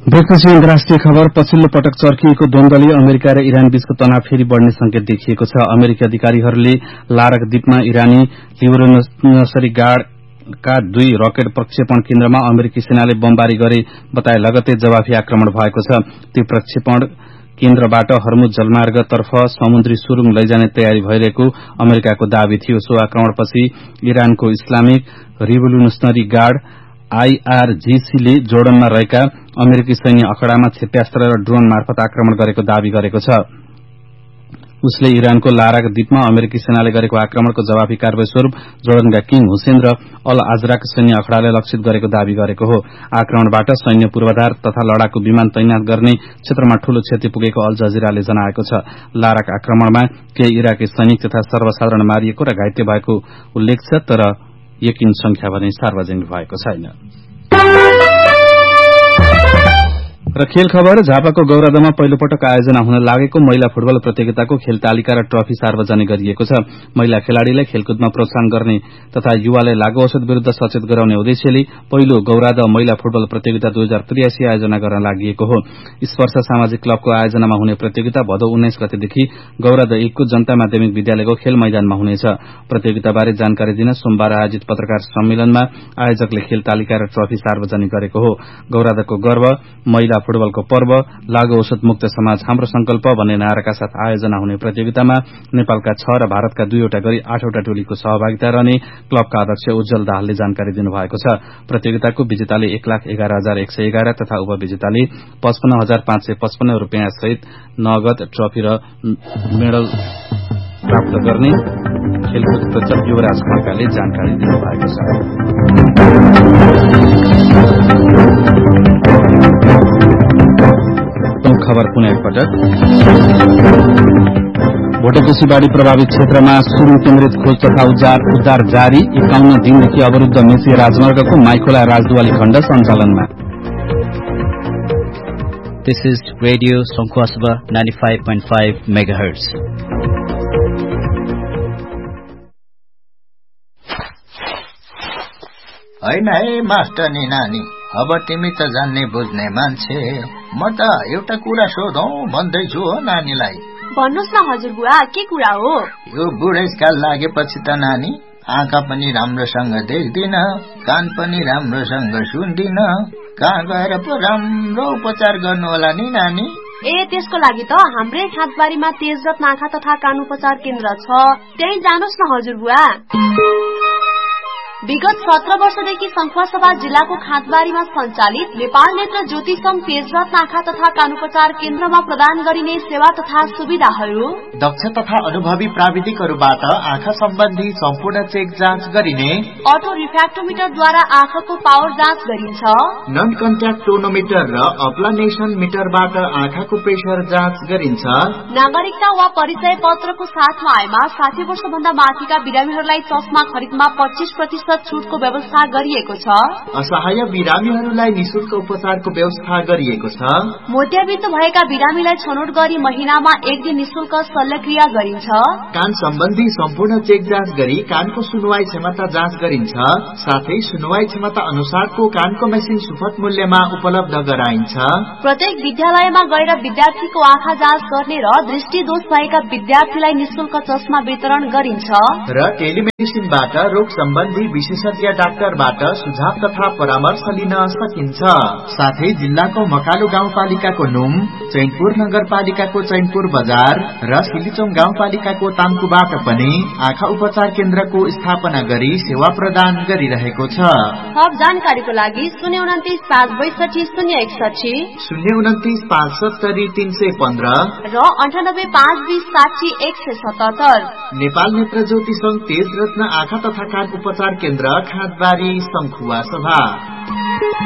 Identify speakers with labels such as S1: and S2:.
S1: ब्रेकपछि अन्तर्राष्ट्रिय खबर। पछिल्लो पटक चर्किएको द्वन्द्वले अमेरिका र इरान बीचको तनाव फेरि बढ़ने संकेत देखिएको छ। अमेरिकी अधिकारीहरूले लारक द्वीपमा इरानी रिभोल्युसनरी गार्डका 2 रकेट प्रक्षेपण केन्द्रमा अमेरिकी सेनाले बमबारी गरे बताए लगत्तै जवाफी आक्रमण भएको छ। ती प्रक्षेपण केन्द्रबाट हर्मुज जलमार्ग तर्फ समुद्री सुरुङ लैजाने तयारी भइरहेको अमेरिकाको दावी थियो। So आक्रमणपछि इरानको Islamic revolutionary guard IRGC ले जोर्डनमा रहेका अमेरिकी सैन्य अखड़ामा क्षेप्यास्त्र र ड्रोन मार्फत आक्रमण गरेको दावी गरेको छ। उसले इरानको लारक द्वीपमा अमेरिकी सेनाले गरेको आक्रमणको जवाफी कारवाही स्वरूप जोर्डनका किङ हुसेन र अल आजराक सैन्य अखड़ालाई लक्षित गरेको दावी गरेको हो। आक्रमणबाट सैन्य पूर्वाधार तथा लडाकू विमान तैनात गर्ने क्षेत्रमा ठूलो क्षति पुगेको अल जजिराले जनाएको छ। लारक आक्रमणमा केही इराकी सैनिक तथा सर्वसाधारण मारिएको र घाइते भएको उल्लेख छ, तर यकिन संख्या भने सार्वजनिक भएको छैन। र खेल खबर। झापाको गौरादहमा पहिलो पटक आयोजना हुन लागेको महिला फुटबल प्रतियोगिताको खेल तालिका र ट्रफी सार्वजनिक गरिएको छ। महिला खेलाड़ीलाई खेलकुदमा प्रोत्साहन गर्ने तथा युवालाई लागू औषध विरूद्ध सचेत गराउने उद्देश्यले पहिलो गौरादह महिला फुटबल प्रतियोगिता 2083 आयोजना गर्न लागि हो। स्पर्श सामाजिक क्लबको आयोजनामा हुने प्रतियोगिता भदौ 19 गतेदेखि गौरादह 1 को जनता माध्यमिक विद्यालयको खेल मैदानमा हुनेछ। प्रतियोगिताबारे जानकारी दिन सोमबार आयोजित पत्रकार सम्मेलनमा आयोजकले खेल तालिका र ट्रफी सार्वजनिक गरेको हो। गौरादहको गर्व, महिला फुटबलको पर्व, लागू औषध मुक्त समाज हाम्रो संकल्प भन्ने नाराका साथ आयोजना हुने प्रतियोगितामा नेपालका 6 र भारतका 2 वटा गरी 8 वटा टोलीको सहभागिता रहने क्लबका अध्यक्ष उज्जवल दाहालले जानकारी दिनुभएको छ। प्रतियोगिताको विजेताले 1,11,111 तथा उपविजेताले 55,555 रूपियाँ सहित नगद ट्रफी र मेडल प्राप्त गर्ने खेलकुद प्रचार युवराज खड्काले जानकारी दिनुभएको छ। खबर पुनः एकपटक। भोटेकोशी बाढ़ी प्रभावित क्षेत्रमा सुरुङ केन्द्रित खोज तथा उद्धार जारी। 51 दिनदेखि अवरूद्ध मेची राजमार्गको माइखोला राजदुवाली खण्ड सञ्चालनमा।
S2: This is Radio Songkhwasaba 95.5 MHz.
S3: हैन है मास्टर नि नानी, अब तिमी त जान्ने बुझ्ने मान्छे, म त एउटा कुरा सोधौं भन्दैछु हो नानीलाई।
S4: भन्नुस् न हजुरबुवा, के कुरा हो?
S3: यो बुढेसकाल लागेपछि त नानी आँखा पनि राम्रोसँग देख्दिन, कान पनि राम्रोसँग सुन्दिन, कहाँ गएर पो राम्रो उपचार गर्नु होला नि नानी?
S4: ए त्यसको लागि त हाम्रै खातबारीमा तेजरत्न आँखा तथा कान उपचार केन्द्र छ, त्यही जानुस् न हजुरबुवा। विगत 17 वर्षदेखि सङ्खुवासभा जिल्लाको खातबारीमा सञ्चालित नेपाल नेत्र ज्योति संघ तेजरत्न आँखा तथा कान उपचार केन्द्रमा प्रदान गरिने सेवा तथा सुविधाहरू।
S5: दक्ष तथा अनुभवी प्राविधिकहरूबाट आँखा सम्बन्धी सम्पूर्ण चेक जाँच गरिने,
S4: अटो रिफ्र्याक्टोमिटरद्वारा आँखाको पावर जाँच गरिन्छ,
S5: नन कन्ट्याक्ट टोनोमिटर र अप्लानेसन मिटरबाट आँखाको प्रेसर जाँच गरिन्छ।
S4: नागरिकता वा परिचय पत्रको साथमा आएमा 60 वर्षभन्दा माथिका बिरामीहरूलाई चस्मा खरिदमा 25% छुटको व्यवस्था गरिएको छ।
S5: असहाय बिरामीहरूलाई निशुल्क उपचारको व्यवस्था गरिएको छ।
S4: मोतियाबिन्द भएका बिरामीलाई छनौट गरी महिनामा 1 दिन निशुल्क शल्यक्रिया गरिन्छ।
S5: कान सम्बन्धी सम्पूर्ण चेक जाँच गरी कानको सुनुवाई क्षमता जाँच गरिन्छ। साथै सुनुवाई क्षमता अनुसारको कानको मेसिन सुपथ मूल्यमा उपलब्ध गराइन्छ।
S4: प्रत्येक विद्यालयमा गएर विद्यार्थीको आँखा जाँच गर्ने र दृष्टि दोष भएका विद्यार्थीलाई निशुल्क चस्मा वितरण गरिन्छ।
S5: र टेलिमेडिसिनबाट रोग सम्बन्धी विशेषज्ञ डाक्टरबाट सुझाव तथा परामर्श लिन सकिन्छ। साथै जिल्लाको मकालु गाउँपालिकाको नुम, चैनपुर नगरपालिकाको चैनपुर बजार र सिलिचोङ गाउँपालिकाको ताम्कुबाट पनि आँखा उपचार केन्द्रको स्थापना गरी सेवा प्रदान गरिरहेको छ।
S4: थप जानकारीको लागि 029 562 061,
S3: 029 570 315
S4: र 98 520 60 177।
S5: नेपाल नेत्र ज्योति संघ तेजरत्न आँखा तथा कान उपचार केन्द्र खातबारी सङ्खुवासभा।